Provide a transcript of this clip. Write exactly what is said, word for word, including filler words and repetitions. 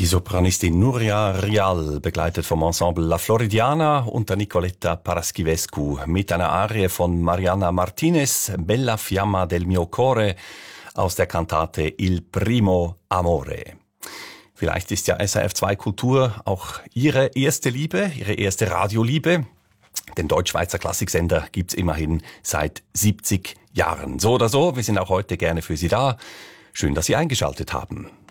Die Sopranistin Nuria Rial, begleitet vom Ensemble La Floridiana unter Nicoletta Paraschivescu mit einer Arie von Mariana Martinez, Bella Fiamma del mio Core, aus der Kantate Il Primo Amore. Vielleicht ist ja S R F zwei Kultur auch Ihre erste Liebe, Ihre erste Radioliebe. Den Deutsch-Schweizer Klassiksender gibt's immerhin seit siebzig Jahren. So oder so, wir sind auch heute gerne für Sie da. Schön, dass Sie eingeschaltet haben.